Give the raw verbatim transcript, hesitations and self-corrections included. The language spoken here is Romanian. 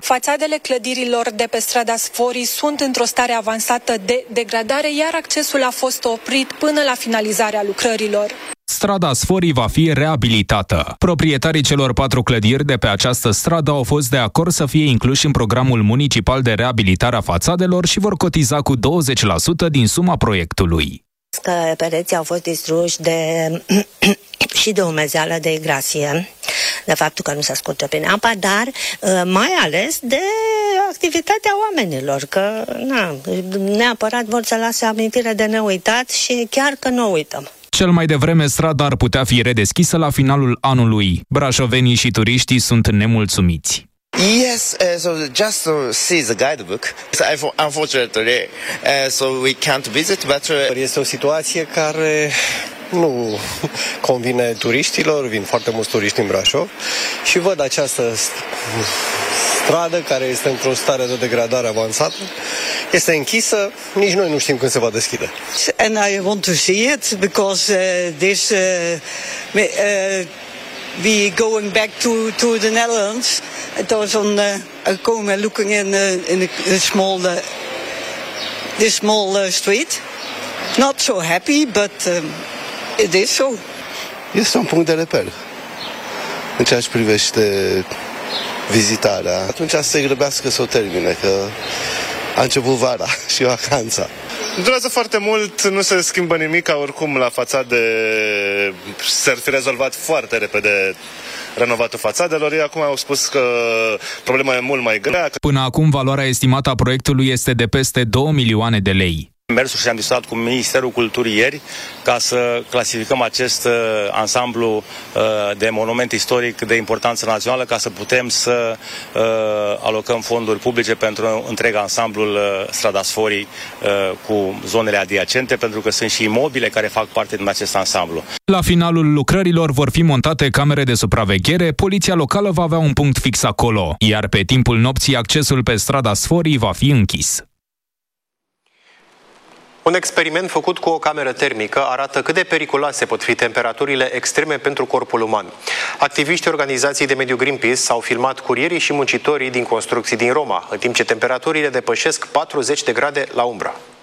Fațadele clădirilor de pe strada Sforii sunt într-o stare avansată de degradare, iar accesul a fost oprit până la finalizarea lucrărilor. Strada Sforii va fi reabilitată. Proprietarii celor patru clădiri de pe această stradă au fost de acord să fie incluși în programul municipal de reabilitare a fațadelor și vor cotiza cu douăzeci la sută din suma proiectului. Că pereții au fost distruși de și de umezeală, de igrasie, de faptul că nu se scurge prin apa, dar mai ales de activitatea oamenilor, că na, neapărat vor să lase amintire de neuitat și chiar că nu uităm. Cel mai devreme, strada ar putea fi redeschisă la finalul anului. Brașovenii și turiștii sunt nemulțumiți. Yes, uh, so just to see the guidebook. Unfortunately, uh, so we can't visit, but uh... este o situație care nu convine turiștilor, vin foarte mulți turiști în Brașov și văd această stradă care este într-o stare de degradare avansată, este închisă, nici noi nu știm când se va deschide. And I want to see it because uh, this uh, uh, we going back to to the Netherlands. It was on uh, komen looking in uh, in a small uh, this small uh, street. Not so happy, but um, it is so. Este un punct de reper în ceea ce privește vizitarea. Atunci să se grăbească să o termine, că a început vara și vacanța. Durează foarte mult, nu se schimbă nimic, oricum la fațade s-ar fi rezolvat foarte repede renovatul fațadelor. Ei acum au spus că problema e mult mai grea. Până acum, valoarea estimată a proiectului este de peste două milioane de lei. Mersul și am discutat cu Ministerul Culturii ieri ca să clasificăm acest uh, ansamblu uh, de monument istoric de importanță națională, ca să putem să uh, alocăm fonduri publice pentru întreg ansamblul uh, Strada Sforii uh, cu zonele adiacente, pentru că sunt și imobile care fac parte din acest ansamblu. La finalul lucrărilor vor fi montate camere de supraveghere, poliția locală va avea un punct fix acolo, iar pe timpul nopții accesul pe Strada Sforii va fi închis. Un experiment făcut cu o cameră termică arată cât de periculoase pot fi temperaturile extreme pentru corpul uman. Activiștii organizației de mediu Greenpeace au filmat curierii și muncitorii din construcții din Roma, în timp ce temperaturile depășesc patruzeci de grade la umbră.